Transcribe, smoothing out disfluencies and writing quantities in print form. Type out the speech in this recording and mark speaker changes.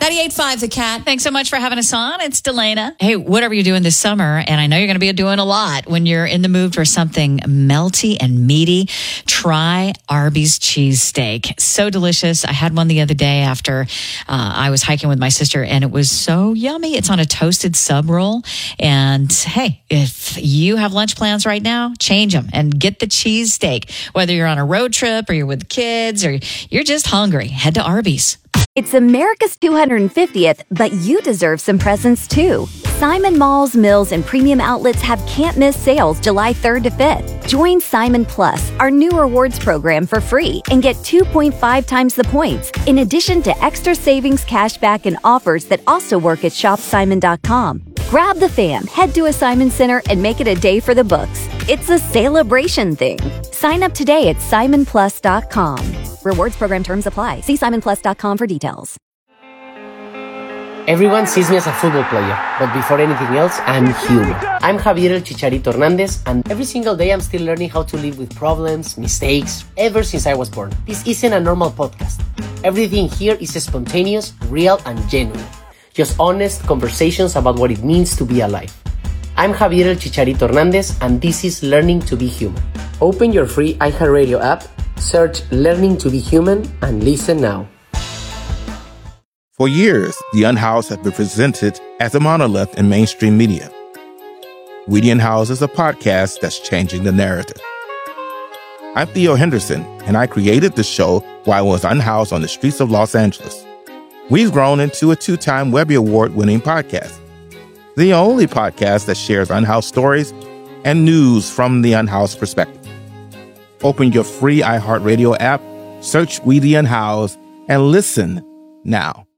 Speaker 1: 98.5 The Cat.
Speaker 2: Thanks so much for having us on. It's Delana.
Speaker 3: Hey, whatever you're doing this summer, and I know you're going to be doing a lot when you're in the mood for something melty and meaty, try Arby's cheesesteak. So delicious. I had one the other day after I was hiking with my sister, and it was so yummy. It's on a toasted sub roll. And hey, if you have lunch plans right now, change them and get the cheesesteak. Whether you're on a road trip or you're with kids or you're just hungry, head to Arby's.
Speaker 4: It's America's 250th, but you deserve some presents too. Simon Malls, Mills, and Premium Outlets have can't-miss sales July 3rd to 5th. Join Simon Plus, our new rewards program, for free and get 2.5 times the points, in addition to extra savings, cashback, and offers that also work at shopsimon.com. Grab the fam, head to a Simon Center, and make it a day for the books. It's a celebration thing. Sign up today at simonplus.com. Rewards program terms apply. See simonplus.com for details.
Speaker 5: Everyone sees me as a football player, but before anything else, I'm human. I'm Javier El Chicharito Hernandez, and every single day I'm still learning how to live with problems, mistakes, ever since I was born. This isn't a normal podcast. Everything here is spontaneous, real, and genuine. Just honest conversations about what it means to be alive. I'm Javier El Chicharito Hernandez, and this is Learning to be Human. Open your free iHeartRadio app, search Learning to be Human, and listen now.
Speaker 6: For years, The Unhoused has been presented as a monolith in mainstream media. We The Unhoused is a podcast that's changing the narrative. I'm Theo Henderson, and I created the show while I was unhoused on the streets of Los Angeles. We've grown into a 2-time Webby Award-winning podcast, the only podcast that shares unhoused stories and news from the unhoused perspective. Open your free iHeartRadio app, search We The Unhoused, and listen now.